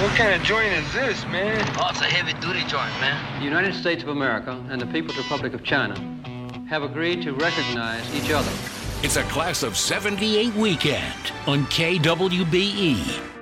What kind of joint is this, man? Oh, it's a heavy-duty joint, man. The United States of America and the People's Republic of China have agreed to recognize each other. It's a Class of '78 weekend on KWBE.